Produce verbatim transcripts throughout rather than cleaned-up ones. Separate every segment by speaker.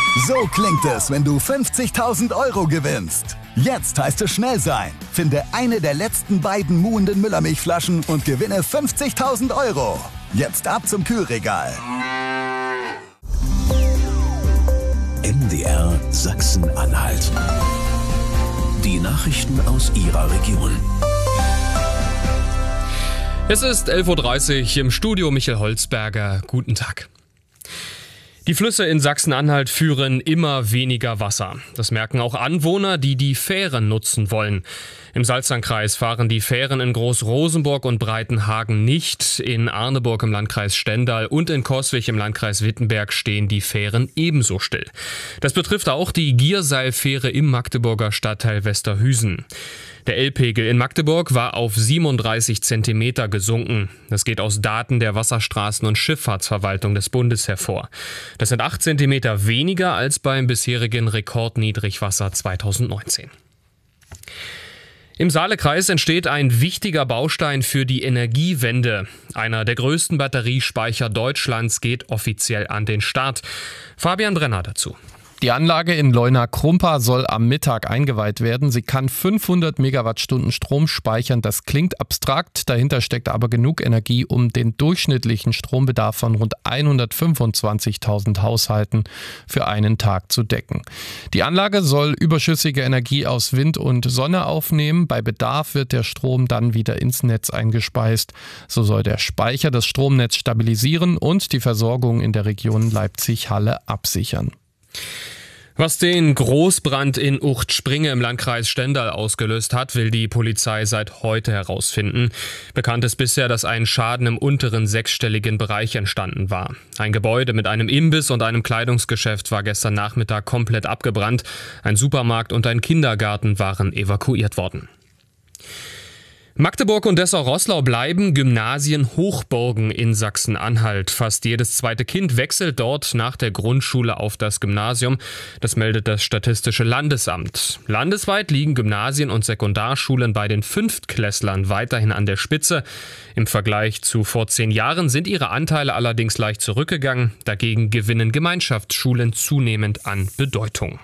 Speaker 1: So klingt es, wenn du fünfzigtausend Euro gewinnst. Jetzt heißt es schnell sein. Finde eine der letzten beiden muhenden Müllermilchflaschen und gewinne fünfzigtausend Euro. Jetzt ab zum Kühlregal.
Speaker 2: M D R Sachsen-Anhalt. Die Nachrichten aus Ihrer Region.
Speaker 3: Es ist elf Uhr dreißig, im Studio Michael Holzberger. Guten Tag. Die Flüsse in Sachsen-Anhalt führen immer weniger Wasser. Das merken auch Anwohner, die die Fähren nutzen wollen. Im Salzlandkreis fahren die Fähren in Groß-Rosenburg und Breitenhagen nicht. In Arneburg im Landkreis Stendal und in Coswig im Landkreis Wittenberg stehen die Fähren ebenso still. Das betrifft auch die Gierseilfähre im Magdeburger Stadtteil Westerhüsen. Der L-Pegel in Magdeburg war auf siebenunddreißig Zentimeter gesunken. Das geht aus Daten der Wasserstraßen- und Schifffahrtsverwaltung des Bundes hervor. Das sind acht Zentimeter weniger als beim bisherigen Rekordniedrigwasser zweitausendneunzehn. Im Saalekreis entsteht ein wichtiger Baustein für die Energiewende. Einer der größten Batteriespeicher Deutschlands geht offiziell an den Start. Fabian Brenner dazu.
Speaker 4: Die Anlage in Leuna-Krumpa soll am Mittag eingeweiht werden. Sie kann fünfhundert Megawattstunden Strom speichern. Das klingt abstrakt, dahinter steckt aber genug Energie, um den durchschnittlichen Strombedarf von rund hundertfünfundzwanzigtausend Haushalten für einen Tag zu decken. Die Anlage soll überschüssige Energie aus Wind und Sonne aufnehmen. Bei Bedarf wird der Strom dann wieder ins Netz eingespeist. So soll der Speicher das Stromnetz stabilisieren und die Versorgung in der Region Leipzig-Halle absichern.
Speaker 3: Was den Großbrand in Uchtspringe im Landkreis Stendal ausgelöst hat, will die Polizei seit heute herausfinden. Bekannt ist bisher, dass ein Schaden im unteren sechsstelligen Bereich entstanden war. Ein Gebäude mit einem Imbiss und einem Kleidungsgeschäft war gestern Nachmittag komplett abgebrannt. Ein Supermarkt und ein Kindergarten waren evakuiert worden. Magdeburg und Dessau-Roßlau bleiben Gymnasien-Hochburgen in Sachsen-Anhalt. Fast jedes zweite Kind wechselt dort nach der Grundschule auf das Gymnasium. Das meldet das Statistische Landesamt. Landesweit liegen Gymnasien und Sekundarschulen bei den Fünftklässlern weiterhin an der Spitze. Im Vergleich zu vor zehn Jahren sind ihre Anteile allerdings leicht zurückgegangen. Dagegen gewinnen Gemeinschaftsschulen zunehmend an Bedeutung.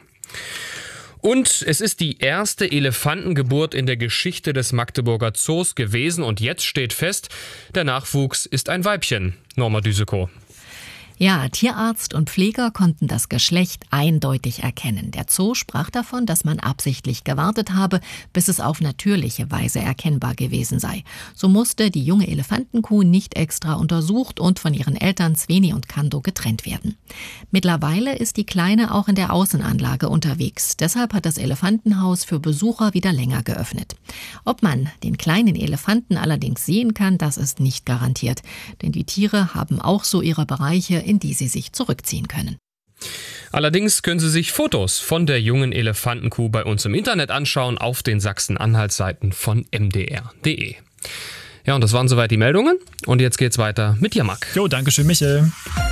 Speaker 3: Und es ist die erste Elefantengeburt in der Geschichte des Magdeburger Zoos gewesen. Und jetzt steht fest, der Nachwuchs ist ein Weibchen. Norma Düsekow.
Speaker 5: Ja, Tierarzt und Pfleger konnten das Geschlecht eindeutig erkennen. Der Zoo sprach davon, dass man absichtlich gewartet habe, bis es auf natürliche Weise erkennbar gewesen sei. So musste die junge Elefantenkuh nicht extra untersucht und von ihren Eltern Sveni und Kando getrennt werden. Mittlerweile ist die Kleine auch in der Außenanlage unterwegs. Deshalb hat das Elefantenhaus für Besucher wieder länger geöffnet. Ob man den kleinen Elefanten allerdings sehen kann, das ist nicht garantiert. Denn die Tiere haben auch so ihre Bereiche, in die sie sich zurückziehen können.
Speaker 3: Allerdings können Sie sich Fotos von der jungen Elefantenkuh bei uns im Internet anschauen auf den Sachsen-Anhalt-Seiten von m d r punkt d e. Ja, und das waren soweit die Meldungen. Und jetzt geht's weiter mit Jamak.
Speaker 6: Jo, danke schön, Michael.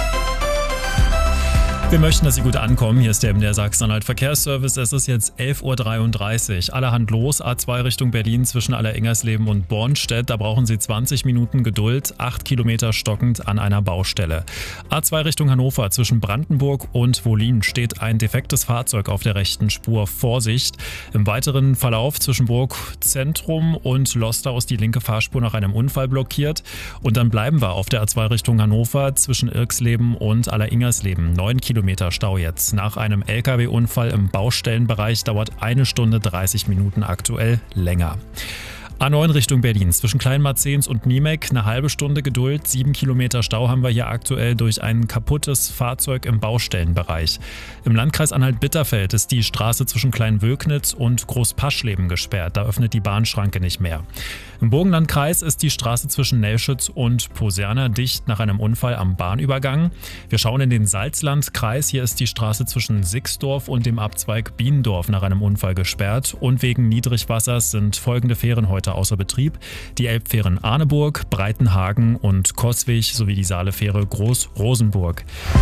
Speaker 6: Wir möchten, dass Sie gut ankommen. Hier ist der M D R Sachsen-Anhalt Verkehrsservice. Es ist jetzt elf Uhr dreiunddreißig. Allerhand los. A zwei Richtung Berlin zwischen Allerengersleben und Bornstedt. Da brauchen Sie zwanzig Minuten Geduld. acht Kilometer stockend an einer Baustelle. A zwei Richtung Hannover zwischen Brandenburg und Wollin steht ein defektes Fahrzeug auf der rechten Spur. Vorsicht. Im weiteren Verlauf zwischen Burg Zentrum und Lostau ist die linke Fahrspur nach einem Unfall blockiert. Und dann bleiben wir auf der A zwei Richtung Hannover zwischen Irksleben und Alleringersleben. neun Kilometer Stau jetzt. Nach einem L K W-Unfall im Baustellenbereich dauert eine Stunde dreißig Minuten aktuell länger. A neun Richtung Berlin zwischen Kleinmarzens und Niemek eine halbe Stunde Geduld. Sieben Kilometer Stau haben wir hier aktuell durch ein kaputtes Fahrzeug im Baustellenbereich. Im Landkreis Anhalt-Bitterfeld ist die Straße zwischen Kleinwölknitz und Großpaschleben gesperrt. Da öffnet die Bahnschranke nicht mehr. Im Burgenlandkreis ist die Straße zwischen Nelschütz und Poserna dicht nach einem Unfall am Bahnübergang. Wir schauen in den Salzlandkreis. Hier ist die Straße zwischen Sixdorf und dem Abzweig Bienendorf nach einem Unfall gesperrt. Und wegen Niedrigwassers sind folgende Fähren heute außer Betrieb. Die Elbfähren Arneburg, Breitenhagen und Coswig sowie die Saalefähre Groß-Rosenburg.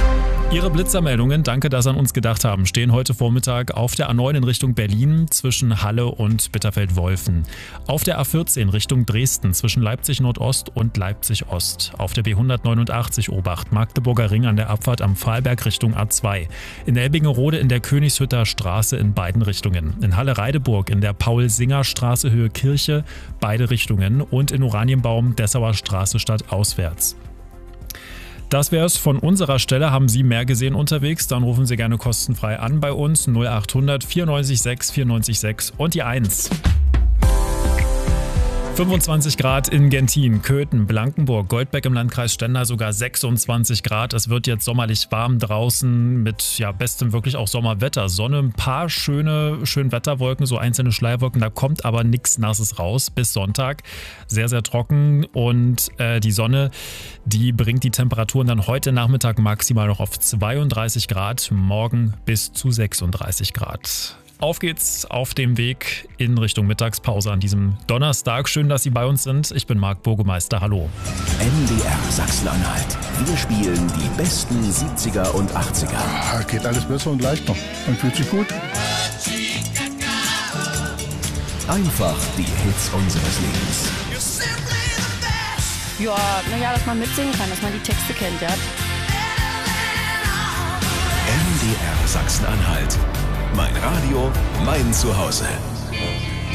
Speaker 6: Ihre Blitzermeldungen, danke, dass Sie an uns gedacht haben, stehen heute Vormittag auf der A neun in Richtung Berlin zwischen Halle und Bitterfeld-Wolfen. Auf der A vierzehn Richtung Dresden zwischen Leipzig Nordost und Leipzig Ost. Auf der B hundertneunundachtzig Obacht Magdeburger Ring an der Abfahrt am Pfahlberg Richtung A zwei. In Elbingerode in der Königshütter Straße in beiden Richtungen. In Halle-Reideburg in der Paul-Singer-Straße Höhe Kirche beide Richtungen. Und in Oranienbaum Dessauer Straße stadtauswärts. Das wäre es von unserer Stelle. Haben Sie mehr gesehen unterwegs? Dann rufen Sie gerne kostenfrei an bei uns null achthundert vierundneunzig sechs vierundneunzig sechs und die eins. fünfundzwanzig Grad in Gentin, Köthen, Blankenburg, Goldbeck im Landkreis Stendal sogar sechsundzwanzig Grad. Es wird jetzt sommerlich warm draußen mit ja bestem wirklich auch Sommerwetter. Sonne, ein paar schöne schön Wetterwolken, so einzelne Schleierwolken. Da kommt aber nichts Nasses raus bis Sonntag. Sehr, sehr trocken und äh, die Sonne, die bringt die Temperaturen dann heute Nachmittag maximal noch auf zweiunddreißig Grad, morgen bis zu sechsunddreißig Grad. Auf geht's auf dem Weg in Richtung Mittagspause an diesem Donnerstag. Schön, dass Sie bei uns sind. Ich bin Marc Burgemeister. Hallo.
Speaker 2: M D R Sachsen-Anhalt. Wir spielen die besten siebziger und achtziger.
Speaker 7: Ah, geht alles besser und leichter. Man fühlt sich gut.
Speaker 2: Einfach die Hits unseres Lebens.
Speaker 8: Ja, naja, dass man mitsingen kann, dass man die Texte kennt, ja.
Speaker 2: M D R Sachsen-Anhalt. Mein Radio, mein Zuhause.